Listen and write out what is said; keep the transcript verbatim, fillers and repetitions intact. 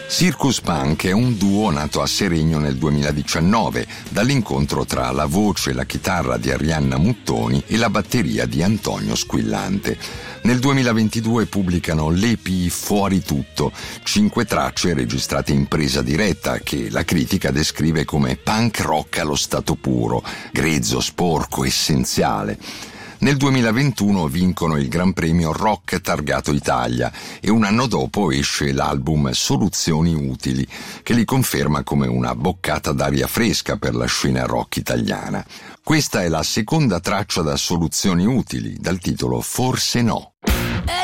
Circus Punk è un duo nato a Seregno nel duemiladiciannove dall'incontro tra la voce e la chitarra di Arianna Muttoni e la batteria di Antonio Squillante. Nel duemilaventidue pubblicano l'E P Fuori Tutto, cinque tracce registrate in presa diretta che la critica descrive come punk rock allo stato puro, grezzo, sporco, essenziale. Nel duemilaventuno vincono il Gran Premio Rock Targato Italia e un anno dopo esce l'album Soluzioni Utili, che li conferma come una boccata d'aria fresca per la scena rock italiana. Questa è la seconda traccia da Soluzioni Utili, dal titolo Forse No.